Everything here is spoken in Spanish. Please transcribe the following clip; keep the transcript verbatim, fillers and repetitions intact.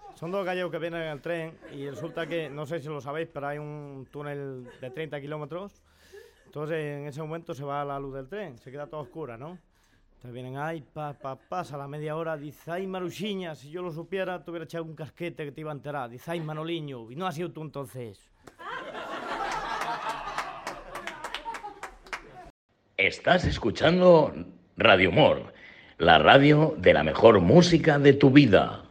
Son dos gallegos que vienen en el tren y resulta que, no sé si lo sabéis, pero hay un túnel de treinta kilómetros. Entonces en ese momento se va la luz del tren, se queda todo oscura, ¿no? Entonces vienen, ay, pa, pa, pasa la media hora, dice, ay, Maruxiña, si yo lo supiera, te hubiera echado un casquete que te iba a enterar. Dice, ay, Manoliño, y no has sido tú entonces. Estás escuchando Radio Humor, la radio de la mejor música de tu vida.